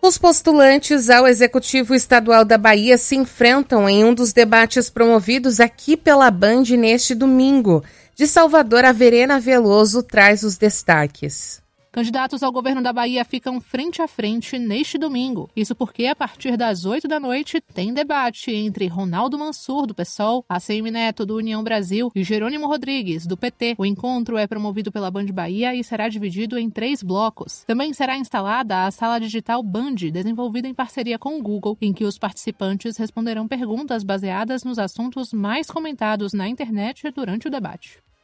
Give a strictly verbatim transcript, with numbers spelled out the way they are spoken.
Os postulantes ao Executivo Estadual da Bahia se enfrentam em um dos debates promovidos aqui pela Band neste domingo. De Salvador, a Verena Veloso traz os destaques. Candidatos ao governo da Bahia ficam frente a frente neste domingo. Isso porque, a partir das oito da noite, tem debate entre Ronaldo Mansur, do PSOL, A C M Neto, do União Brasil, e Jerônimo Rodrigues, do P T. O encontro é promovido pela Band Bahia e será dividido em três blocos. Também será instalada a sala digital Band, desenvolvida em parceria com o Google, em que os participantes responderão perguntas baseadas nos assuntos mais comentados na internet durante o debate.